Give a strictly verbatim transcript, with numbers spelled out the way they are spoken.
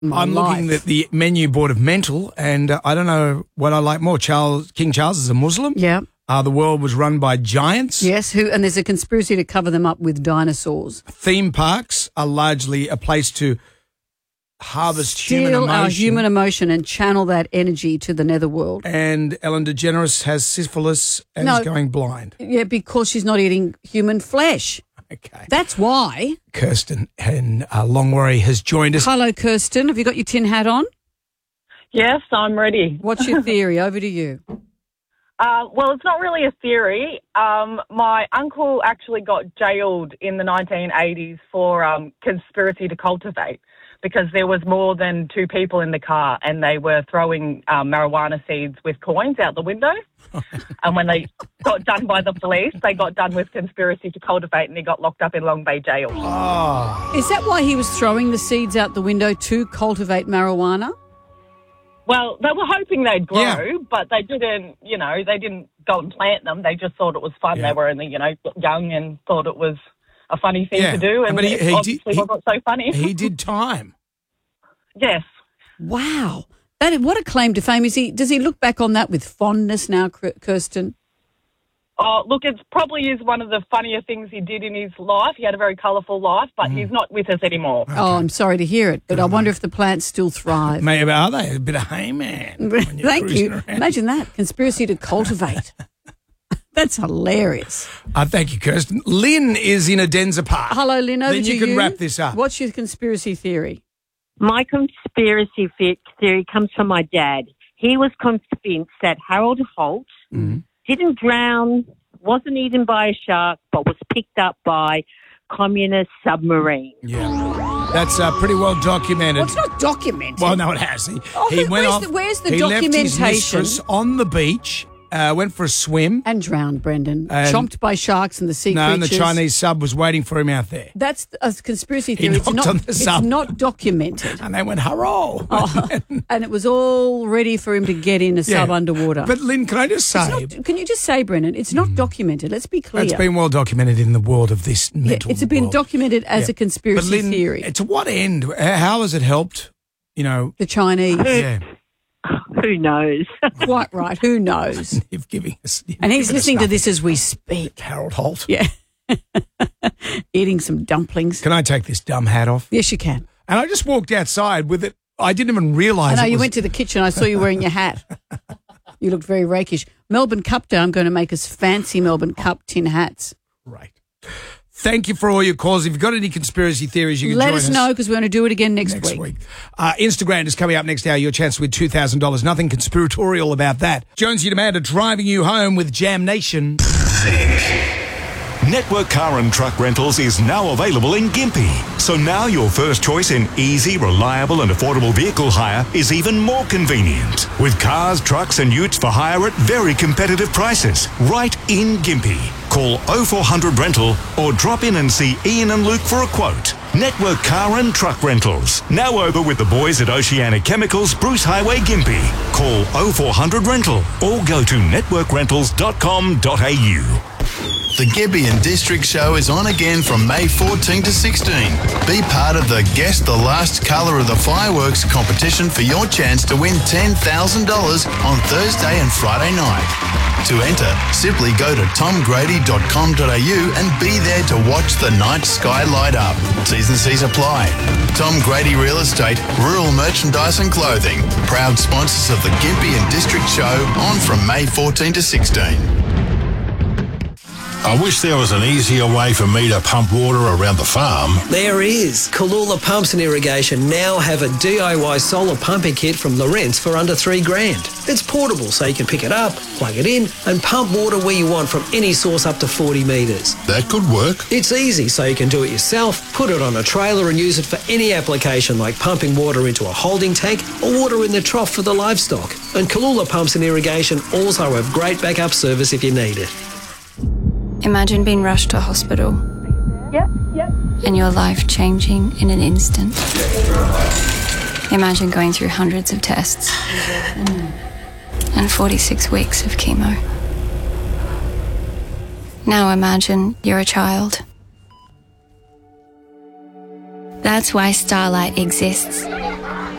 my I'm life. looking at the menu board of mental, and uh, I don't know what I like more. Charles, King Charles is a Muslim. Yeah. Uh, the world was run by giants. Yes, who and there's a conspiracy to cover them up with dinosaurs. Theme parks are largely a place to harvest Steal human emotion. our human emotion and channel that energy to the netherworld. And Ellen DeGeneres has syphilis and No. is going blind. Yeah, because she's not eating human flesh. Okay. That's why. Kirsten in uh, Longwarry has joined us. Hello, Kirsten. Have you got your tin hat on? Yes, I'm ready. What's your theory? Over to you. Uh, well, it's not really a theory. Um, my uncle actually got jailed in the nineteen eighties for um, conspiracy to cultivate because there was more than two people in the car and they were throwing um, marijuana seeds with coins out the window. And when they got done by the police, they got done with conspiracy to cultivate and he got locked up in Long Bay Jail. Oh. Is that why he was throwing the seeds out the window to cultivate marijuana? Well, they were hoping they'd grow, Yeah. but they didn't, you know, they didn't go and plant them. They just thought it was fun. Yeah. They were only, you know, young and thought it was a funny thing Yeah. to do. And But he- it he obviously did- he- wasn't so funny. He did time. Yes. Wow. That, what a claim to fame. Is he? Does he look back on that with fondness now, Kir- Kirsten? Oh, look, it probably is one of the funnier things he did in his life. He had a very colourful life, but he's not with us anymore. Oh, I'm sorry to hear it, but I wonder if the plants still thrive. Maybe are they? A bit of hay man. when you're Thank cruising you. around. Imagine that. Conspiracy to cultivate. That's hilarious. Uh, thank you, Kirsten. Lynn is in Adenza Park. Hello, Lynn. Over Then to you can wrap this up. What's your conspiracy theory? My conspiracy fe- theory comes from my dad. He was convinced that Harold Holt Mhm. didn't drown, wasn't eaten by a shark, but was picked up by communist submarine. Yeah. That's uh, pretty well documented. Well, it's not documented. Well, no, it has. He, Oh, he who- went where's off. the- where's the he left his documentation? mistress on the beach, uh, went for a swim. And drowned, Brendan. And- Chomped by sharks and the sea No, and the creatures. Chinese sub was waiting for him out there. That's a conspiracy He theory. It's knocked not, on the it's sub. not documented. And they went, hurrah. Oh, and it was all ready for him to get in a Yeah. sub underwater. But, Lynn, can I just say, It's not, can you just say, Brendan, it's not documented. Let's be clear. it's been well documented in the world of this Yeah, mental it's been world. documented as Yeah. a conspiracy But Lynn, theory. To what end? How has it helped? You know, The Chinese. yeah, Who knows? Quite right. Who knows? you've giving us. you've And he's given us listening to nothing. this as we speak. Harold Holt. Yeah. Eating some dumplings. Can I take this dumb hat off? Yes, you can. And I just walked outside with it. I didn't even realise. I know it you was, went to the kitchen. I saw you wearing your hat. You looked very rakish. Melbourne Cup Day, I'm going to make us fancy Melbourne Cup tin hats. Right. Thank you for all your calls. If you've got any conspiracy theories, you can Let join us know because we're going to do it again next, next week. Uh, Instagram is coming up next hour. Your chance to win two thousand dollars. Nothing conspiratorial about that. Jonesy Demand are driving you home with Jam Nation. Network Car and Truck Rentals is now available in Gympie. So now your first choice in easy, reliable and affordable vehicle hire is even more convenient. With cars, trucks and utes for hire at very competitive prices. Right in Gympie. Call oh four hundred rental or drop in and see Ian and Luke for a quote. Network Car and Truck Rentals. Now over with the boys at Oceanic Chemicals, Bruce Highway, Gympie. Call oh four hundred rental or go to network rentals dot com dot a u. The Gebbian District Show is on again from May fourteenth to sixteenth. Be part of the Guess the Last Colour of the Fireworks competition for your chance to win ten thousand dollars on Thursday and Friday night. To enter, simply go to tom grady dot com dot a u and be there to watch the night sky light up. T's and C's apply. Tom Grady Real Estate, Rural Merchandise and Clothing, proud sponsors of the Gebbian District Show on from May fourteenth to sixteenth. I wish there was an easier way for me to pump water around the farm. There is. Kalula Pumps and Irrigation now have a D I Y solar pumping kit from Lawrence for under three grand. It's portable, so you can pick it up, plug it in, and pump water where you want from any source up to forty metres. That could work. It's easy, so you can do it yourself, put it on a trailer and use it for any application like pumping water into a holding tank or water in the trough for the livestock. And Kalula Pumps and Irrigation also have great backup service if you need it. Imagine being rushed to hospital. Yep, yep. And your life changing in an instant. Imagine going through hundreds of tests and forty-six weeks of chemo. Now imagine you're a child. That's why Starlight exists.